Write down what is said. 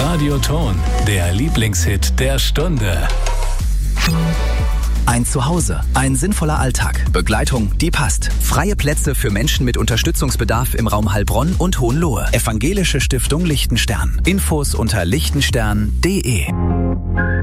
Radioton, der Lieblingshit der Stunde. Ein Zuhause, ein sinnvoller Alltag, Begleitung, die passt. Freie Plätze für Menschen mit Unterstützungsbedarf im Raum Heilbronn und Hohenlohe. Evangelische Stiftung Lichtenstern. Infos unter lichtenstern.de.